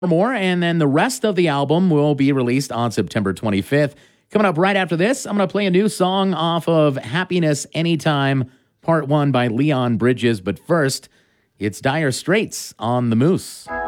more, and then the rest of the album will be released on September 25th. Coming up right after this, I'm going to play a new song off of Happiness Anytime, Part 1 by Leon Bridges. But first, it's Dire Straits on the Moose.